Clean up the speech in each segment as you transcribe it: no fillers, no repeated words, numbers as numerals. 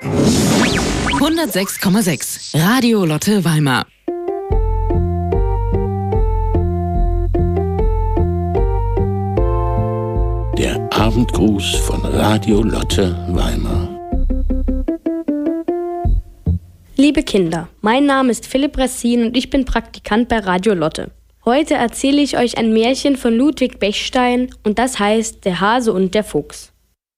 106,6 Radio Lotte Weimar. Der Abendgruß von Radio Lotte Weimar. Liebe Kinder, mein Name ist Philipp Rassin und ich bin Praktikant bei Radio Lotte. Heute erzähle ich euch ein Märchen von Ludwig Bechstein und das heißt Der Hase und der Fuchs.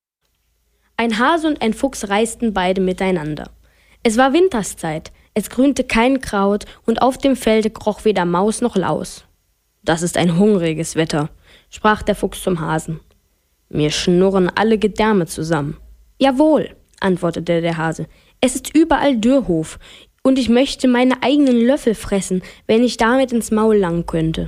Ein Hase und ein Fuchs reisten beide miteinander. Es war Winterszeit, es grünte kein Kraut und auf dem Felde kroch weder Maus noch Laus. Das ist ein hungriges Wetter, sprach der Fuchs zum Hasen. Mir schnurren alle Gedärme zusammen. Jawohl, antwortete der Hase, es ist überall Dürrhof und ich möchte meine eigenen Löffel fressen, wenn ich damit ins Maul langen könnte.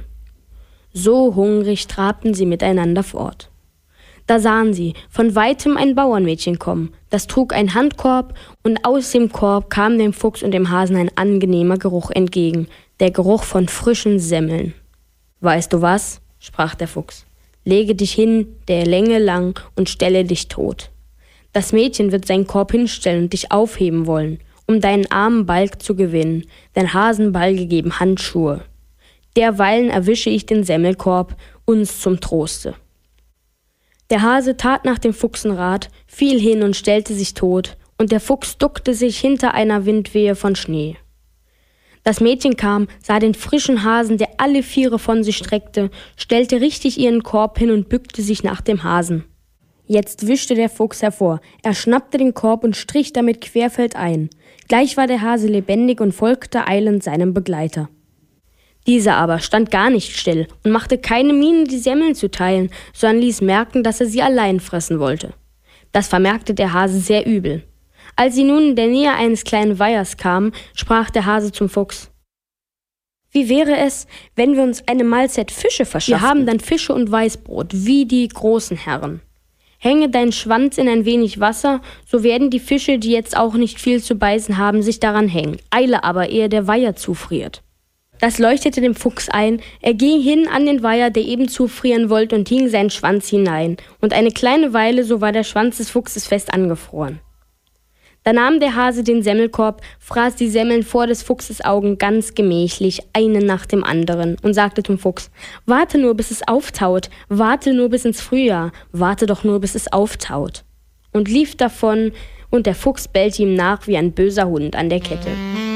So hungrig trabten sie miteinander fort. Da sahen sie von weitem ein Bauernmädchen kommen, das trug einen Handkorb und aus dem Korb kam dem Fuchs und dem Hasen ein angenehmer Geruch entgegen, der Geruch von frischen Semmeln. Weißt du was? Sprach der Fuchs. Lege dich hin, der Länge lang, und stelle dich tot. Das Mädchen wird seinen Korb hinstellen und dich aufheben wollen, um deinen armen Balg zu gewinnen, denn Hasenbalge geben Handschuhe. Derweilen erwische ich den Semmelkorb, uns zum Troste. Der Hase tat nach dem Fuchsenrat, fiel hin und stellte sich tot, und der Fuchs duckte sich hinter einer Windwehe von Schnee. Das Mädchen kam, sah den frischen Hasen, der alle Viere von sich streckte, stellte richtig ihren Korb hin und bückte sich nach dem Hasen. Jetzt wischte der Fuchs hervor, er schnappte den Korb und strich damit querfeldein. Gleich war der Hase lebendig und folgte eilend seinem Begleiter. Dieser aber stand gar nicht still und machte keine Miene, die Semmeln zu teilen, sondern ließ merken, dass er sie allein fressen wollte. Das vermerkte der Hase sehr übel. Als sie nun in der Nähe eines kleinen Weihers kamen, sprach der Hase zum Fuchs. Wie wäre es, wenn wir uns eine Mahlzeit Fische verschaffen? Wir haben dann Fische und Weißbrot, wie die großen Herren. Hänge deinen Schwanz in ein wenig Wasser, so werden die Fische, die jetzt auch nicht viel zu beißen haben, sich daran hängen. Eile aber, ehe der Weiher zufriert. Das leuchtete dem Fuchs ein, er ging hin an den Weiher, der eben zufrieren wollte, und hing seinen Schwanz hinein. Und eine kleine Weile, so war der Schwanz des Fuchses fest angefroren. Da nahm der Hase den Semmelkorb, fraß die Semmeln vor des Fuchses Augen ganz gemächlich, einen nach dem anderen, und sagte zum Fuchs, warte nur, bis es auftaut, warte nur bis ins Frühjahr, warte doch nur, bis es auftaut. Und lief davon, und der Fuchs bellte ihm nach wie ein böser Hund an der Kette.